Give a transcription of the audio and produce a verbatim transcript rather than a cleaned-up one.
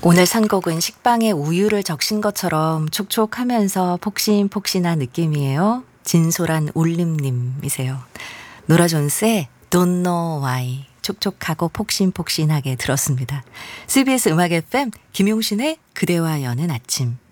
오늘 선곡은 식빵에 우유를 적신 것처럼 촉촉하면서 폭신폭신한 느낌이에요. 진솔한 울림님이세요. 노라 존스의 Don't Know Why 촉촉하고 폭신폭신하게 들었습니다. 씨비에스 음악 에프엠 김용신의 그대와 여는 아침.